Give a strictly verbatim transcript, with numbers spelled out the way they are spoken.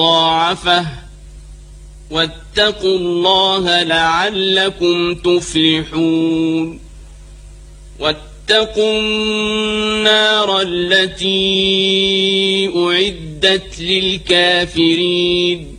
مضاعفة واتقوا الله لعلكم تفلحون واتقوا النار التي أعدت للكافرين